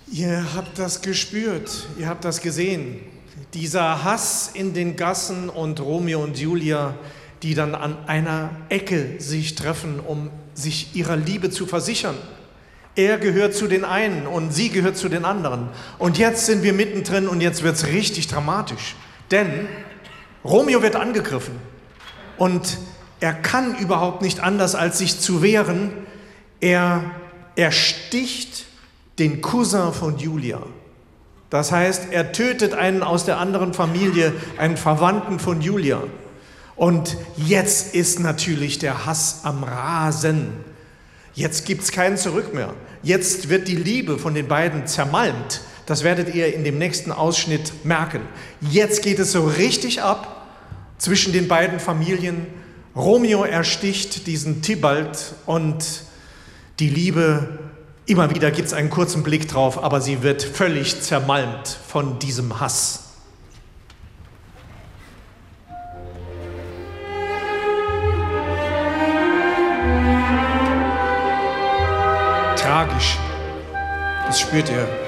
Ihr habt das gespürt, ihr habt das gesehen. Dieser Hass in den Gassen und Romeo und Julia, die dann an einer Ecke sich treffen, um sich ihrer Liebe zu versichern. Er gehört zu den einen und sie gehört zu den anderen. Und jetzt sind wir mittendrin und jetzt wird es richtig dramatisch. Denn Romeo wird angegriffen und er kann überhaupt nicht anders, als sich zu wehren. Er sticht den Cousin von Julia. Das heißt, er tötet einen aus der anderen Familie, einen Verwandten von Julia. Und jetzt ist natürlich der Hass am Rasen. Jetzt gibt es kein Zurück mehr. Jetzt wird die Liebe von den beiden zermalmt. Das werdet ihr in dem nächsten Ausschnitt merken. Jetzt geht es so richtig ab zwischen den beiden Familien. Romeo ersticht diesen Tybalt und die Liebe, immer wieder gibt es einen kurzen Blick drauf, aber sie wird völlig zermalmt von diesem Hass. Tragisch, das spürt ihr.